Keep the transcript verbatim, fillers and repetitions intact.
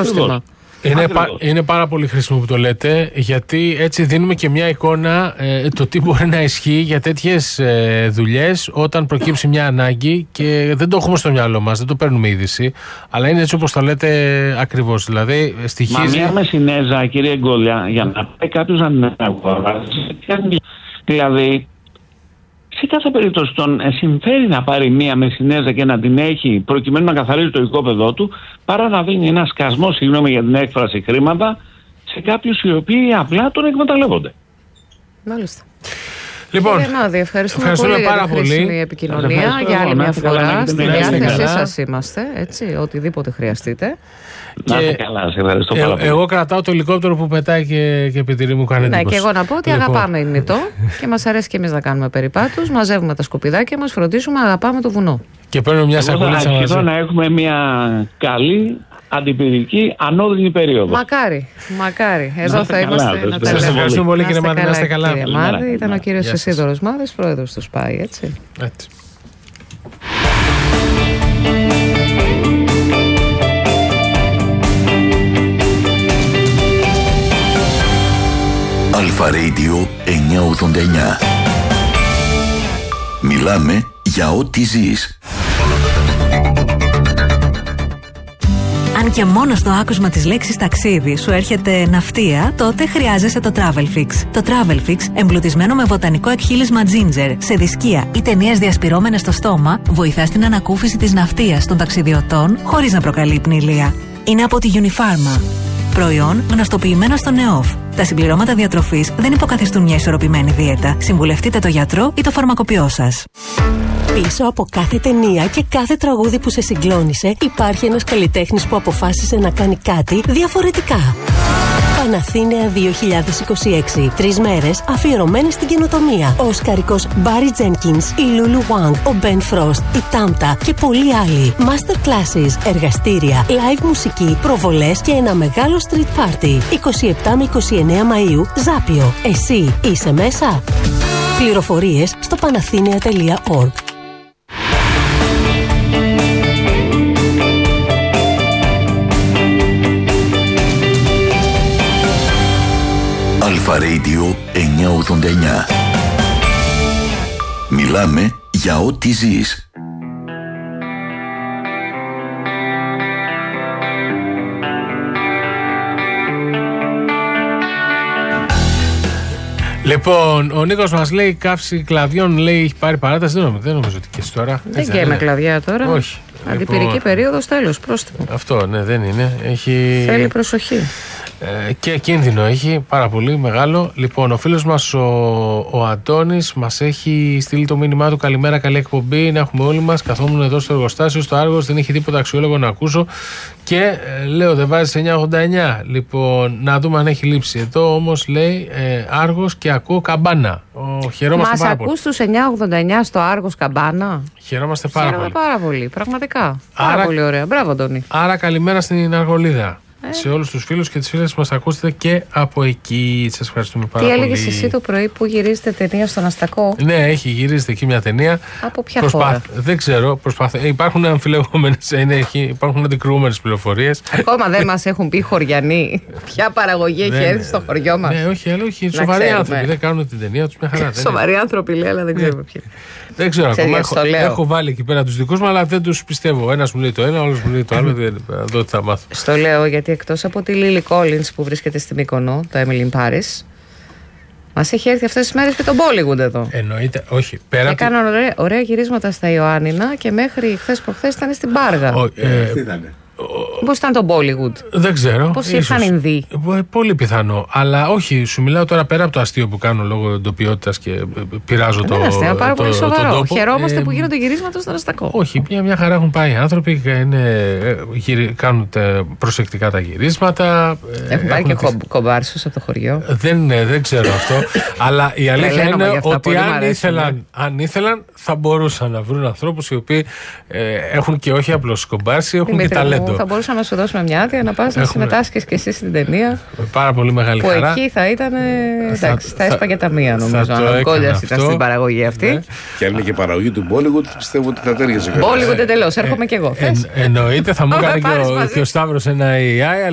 πρόστιμα. Είναι, πα, είναι πάρα πολύ χρήσιμο που το λέτε, γιατί έτσι δίνουμε και μια εικόνα ε, το τι μπορεί να ισχύει για τέτοιες ε, δουλειές όταν προκύψει μια ανάγκη και δεν το έχουμε στο μυαλό μας, δεν το παίρνουμε είδηση, αλλά είναι έτσι όπως το λέτε ακριβώς. Δηλαδή, στοιχίζει. Μα μια Μεσσηνέζα, κύριε Γκόλια, για να πάει κάποιος να την αγοράσει, δηλαδή. Σε κάθε περίπτωση τον συμφέρει να πάρει μία Μεσσηνέζα και να την έχει προκειμένου να καθαρίζει το οικόπεδό του, παρά να δίνει ένα σκασμό, συγγνώμη για την έκφραση, χρήματα σε κάποιους οι οποίοι απλά τον εκμεταλλεύονται. Μάλιστα. Λοιπόν, Νάδη, ευχαριστούμε, ευχαριστούμε πολύ πάρα για τη χρήσιμη επικοινωνία. Για άλλη μια φορά στη διάθεσή σας είμαστε, έτσι, οτιδήποτε χρειαστείτε. Να είστε καλά, σε ευχαριστώ πάρα πολύ. Εγώ κρατάω το ελικόπτερο που πετάει και, και επιτηρεί, μου κάνει εντύπωση. Ναι, και εγώ να πω ότι λοιπόν, αγαπάμε Ινιτό και μας αρέσει και εμείς να κάνουμε περιπάτους. Μαζεύουμε τα σκουπιδάκια μας, φροντίσουμε, αγαπάμε το βουνό. Και παίρνουμε μια σακουλίτσα μαζί. Θέλω να έχουμε μια καλή αντιπυρική ανώδυνη περίοδο. Μακάρι, μακάρι. Εδώ θα είμαστε. Σας ευχαριστούμε πολύ, κύριε Μάδη, να είστε καλά. Κύριε Μάδη, ήταν ο κύριος Ισίδωρος Μάδης, πρόεδρος του ΣΠΑΙ, έτσι. Έτσι. Αλφα Radio εννιακόσια ογδόντα εννιά. Μιλάμε για ό,τι ζεις. Αν και μόνο στο άκουσμα της λέξης ταξίδι σου έρχεται ναυτία, τότε χρειάζεσαι το Travelfix. Το Travelfix, εμπλουτισμένο με βοτανικό εκχύλισμα ginger, σε δισκία ή ταινίες διασπυρώμενες στο στόμα, βοηθά στην ανακούφιση της ναυτίας των ταξιδιωτών χωρίς να προκαλεί πνηλεία. Είναι από τη Unifarma. Προϊόν γνωστοποιημένο στο ΝΕΟΦ. Τα συμπληρώματα διατροφής δεν υποκαθιστούν μια ισορροπημένη δίαιτα. Συμβουλευτείτε το γιατρό ή το φαρμακοποιό σας. Πίσω από κάθε ταινία και κάθε τραγούδι που σε συγκλώνησε υπάρχει ένας καλλιτέχνης που αποφάσισε να κάνει κάτι διαφορετικά. Παναθήναια δύο χιλιάδες είκοσι έξι. Τρεις μέρες αφιερωμένες στην καινοτομία. Ο οσκαρικός Μπάρι Τζένκινς, η Λούλου Wang, ο Μπεν Φρόστ, η Τάμτα και πολλοί άλλοι. Master classes, εργαστήρια, live μουσική, προβολές και ένα μεγάλο street party. είκοσι επτά με είκοσι εννέα Μαΐου, Ζάπιο. Εσύ είσαι μέσα? Πληροφορίες στο παναθήναια τελεία org. Αλφα Radio εννιακόσια ογδόντα εννιά. Μιλάμε για ό,τι ζεις. Λοιπόν, ο Νίκος μας λέει καύση κλαδιών, λέει έχει πάρει παράταση. Δεν νομίζω, δεν νομίζω ότι και εσύ τώρα. Δεν καίμε κλαδιά τώρα. Όχι. Αντιπυρική λοιπόν, περίοδος, τέλος, πρόστιμο. Αυτό, ναι, δεν είναι. Έχει... Θέλει προσοχή. Ε, και κίνδυνο έχει, πάρα πολύ μεγάλο. Λοιπόν, ο φίλος μας ο, ο Αντώνης μας έχει στείλει το μήνυμά του. Καλημέρα, καλή εκπομπή. Να έχουμε όλοι μας. Καθόμουν εδώ στο εργοστάσιο, στο Άργος, δεν είχε τίποτα αξιόλογο να ακούσω. Και ε, λέω, δεν βάζει εννιακόσια ογδόντα εννιά. Λοιπόν, να δούμε αν έχει λείψει. Εδώ όμως λέει ε, Άργος και ακούω καμπάνα. Ο, χαιρόμαστε μας πάρα ακούς πολύ. τους εννιακόσια ογδόντα εννιά στο Άργος καμπάνα. Χαιρόμαστε πάρα Χαίρομαι πολύ. πάρα πολύ, πραγματικά. Πάρα Άρα, πολύ ωραία. Μπράβο, Αντώνη. Άρα, καλημέρα στην Αργολίδα. Ε. Σε όλους τους φίλους και τις φίλες που μας ακούσετε και από εκεί. Σας ευχαριστούμε πάρα Τι πολύ. Τι έλεγες εσύ το πρωί που γυρίζετε ταινία στον Αστακό? Ναι, έχει γυρίζεται εκεί μια ταινία. Από ποια Προσπά... χώρα? Δεν ξέρω. Προσπάθ... Υπάρχουν αμφιλεγόμενες, υπάρχουν αντικρουόμενες πληροφορίες. Ακόμα δεν μας έχουν πει χωριανοί ποια παραγωγή έχει έρθει στο χωριό μας. Ναι, όχι, αλλά όχι. Σοβαροί άνθρωποι. Δεν κάνουν την ταινία τους μια χαρά. Σοβαροί άνθρωποι λέει, αλλά δεν ξέρουμε ποιοι. Δεν ξέρω ακόμα. Έχω, έχω βάλει εκεί πέρα τους δικούς μου, αλλά δεν τους πιστεύω. Ένας μου λέει το ένα, ο άλλος μου λέει το άλλο. Δεν δω τι θα μάθω. Στο λέω γιατί εκτός από τη Lily Collins που βρίσκεται στη Μύκονο, το Emily in Paris, μας έχει έρθει αυτές τις μέρες και το Bollywood εδώ. Εννοείται, όχι. Πέρα και κάναν ωραία, ωραία γυρίσματα στα Ιωάννινα και μέχρι χθες προχθές ήταν στην Πάργα. Ο, ε, Πώς ήταν το Bollywood? Δεν ξέρω. Πώς ήρθαν Ινδοί? Πολύ πιθανό. Αλλά όχι, σου μιλάω τώρα πέρα από το αστείο που κάνω λόγω εντοπιότητας και πειράζω το. Δεν αστείο, πάρα πολύ σοβαρό. Χαιρόμαστε ε, που γίνονται γυρίσματα στον Αστακό. Όχι, μια, μια χαρά έχουν πάει οι άνθρωποι, είναι, γυρι, κάνουν προσεκτικά τα γυρίσματα. Έχουν πάει και τις... κομπάρσους από το χωριό. Δεν, δεν ξέρω αυτό. Αλλά η αλήθεια είναι ότι αν ήθελαν, αν ήθελαν θα μπορούσαν να βρουν ανθρώπους οι οποίοι ε, έχουν και όχι απλώς κομπάρσει, έχουν και ταλέντο. Θα μπορούσαμε να σου δώσουμε μια άδεια να πας να συμμετάσχεις και εσύ στην ταινία. Με πάρα πολύ μεγάλη που χαρά. Που εκεί θα ήταν. Εντάξει, θα, θα έσπαγε τα μία νομίζω. Αν Κόλλιας ήταν στην παραγωγή αυτή. Ναι. Και αν είναι και παραγωγή του Bollywood, πιστεύω ότι θα τέριαζε. Bollywood εντελώς, έρχομαι κι εγώ. Εννοείται, θα μου κάνει και ο Σταύρος ένα έι άι.